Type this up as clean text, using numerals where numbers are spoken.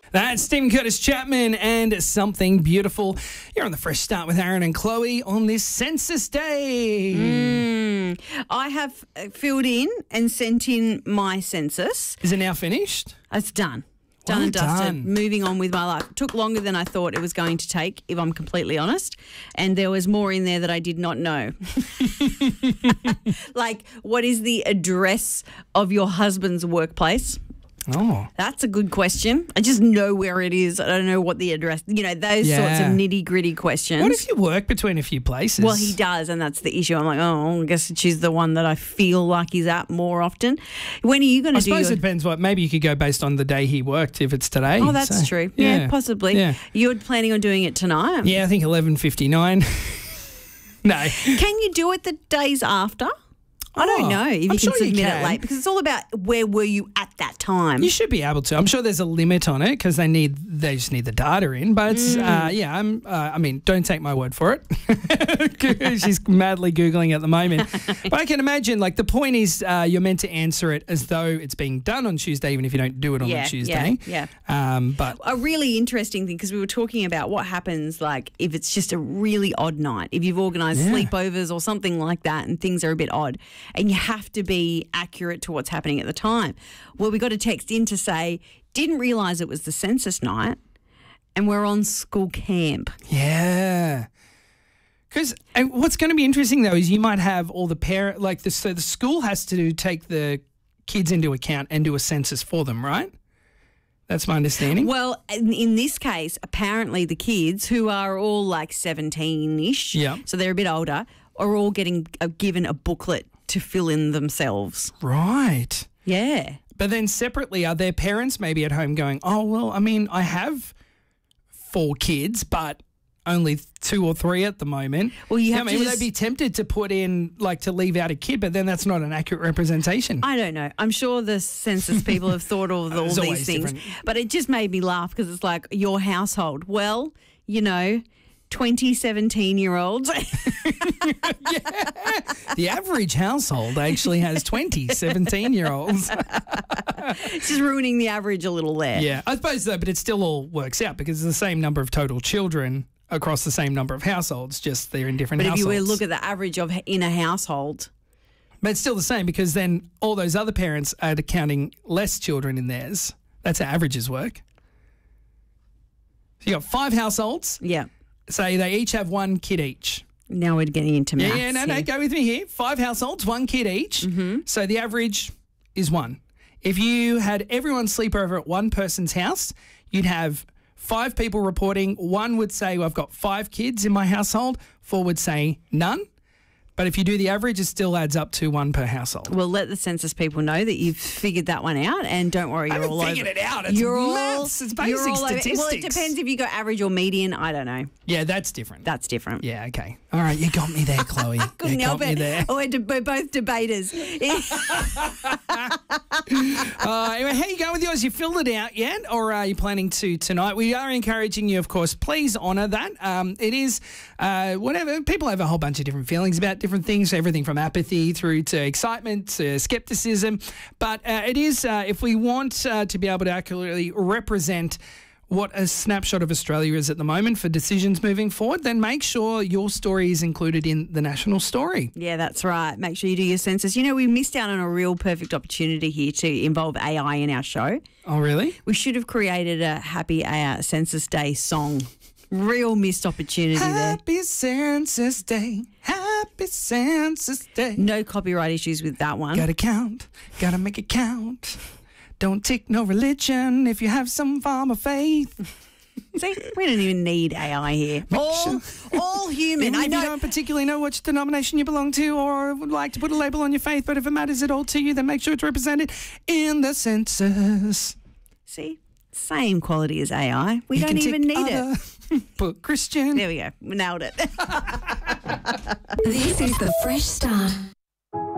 That's Stephen Curtis Chapman and Something Beautiful. You're on the Fresh Start with Aaron and Chloe on this Census Day. I have filled in and sent in my census. Is it now finished? It's done. Done Well and dusted. done. Moving on with my life. It took longer than I thought it was going to take, if I'm completely honest. And there was more in there that I did not know. Like, what is the address of your husband's workplace? Oh. That's a good question. I just know where it is. I don't know what the address, those sorts of Yeah. nitty-gritty questions. What if you work between a few places? Well, he does, and that's the issue. I'm like, I guess she's the one that I feel like he's at more often. When are you going I to do suppose your... it depends what. Maybe you could go based on the day he worked if it's today. Oh, that's So, true. Yeah, possibly. Yeah. You're planning on doing it tonight? Yeah, I think 11:59. No. Can you do it the days after? I don't know if I'm you sure can you submit can. it late because it's all about where were you at that time. You should be able to. I'm sure there's a limit on it because they just need the data in. But it's, don't take my word for it. She's madly Googling at the moment. But I can imagine, the point is you're meant to answer it as though it's being done on Tuesday, even if you don't do it on the Tuesday. Yeah. But A really interesting thing, because we were talking about what happens if it's just a really odd night, if you've organised sleepovers or something like that and things are a bit odd and you have to be accurate to what's happening at the time. Well, we got a text in to say, didn't realise it was the census night and we're on school camp. yeah. Because what's going to be interesting, though, is you might have all the so the school has to take the kids into account and do a census for them, right? That's my understanding. Well, in this case, apparently the kids, who are all 17-ish, so they're a bit older, are all getting given a booklet to fill in themselves. Right. Yeah. But then separately, are their parents maybe at home going, oh, well, I have 4 kids, but only 2 or 3 at the moment. Well, you have to would they be tempted to put in, to leave out a kid, but then that's not an accurate representation? I don't know. I'm sure the census people have thought of all these things. Different. But it just made me laugh because it's like your household. Well, 20 17-year-olds. The average household actually has 20 17-year-olds. It's just ruining the average a little there. Yeah, I suppose so, but it still all works out because it's the same number of total children across the same number of households, just they're in different households. But if you look at the average in a household. But it's still the same because then all those other parents are counting less children in theirs. That's how averages work. So you got 5 households. Yeah. Say they each have 1 kid each. Now we're getting into maths. Yeah, no, go with me here. 5 households, 1 kid each. Mm-hmm. So the average is 1. If you had everyone sleep over at one person's house, you'd have 5 people reporting. 1 would say, well, I've got 5 kids in my household. 4 would say none. But if you do the average, it still adds up to 1 per household. Well, let the census people know that you've figured that one out, and don't worry, you're all over. I haven't figured it out. It's maths. It's basic statistics. Well, it depends if you go average or median. I don't know. Yeah, that's different. That's different. Yeah, okay. All right, you got me there, Chloe. Couldn't you help got me it. there. Oh, we're both debaters. Anyway, how you going with yours? You filled it out yet, or are you planning to tonight? We are encouraging you, of course. Please honour that. It is whatever. People have a whole bunch of different feelings about different things, everything from apathy through to excitement to scepticism. But it is, if we want to be able to accurately represent what a snapshot of Australia is at the moment for decisions moving forward, then make sure your story is included in the national story. Yeah, that's right. Make sure you do your census. We missed out on a real perfect opportunity here to involve AI in our show. Oh, really? We should have created a happy Census Day song. Real missed opportunity there. Happy Census Day. Happy Census Day. No copyright issues with that one. Gotta count. Gotta make it count. Don't take no religion if you have some form of faith. See, we don't even need AI here. All human. Even if you don't particularly know which denomination you belong to or would like to put a label on your faith, but if it matters at all to you, then make sure it's represented in the census. See, same quality as AI. We don't even need it. Put Christian. There we go. We nailed it. This is the Fresh Start.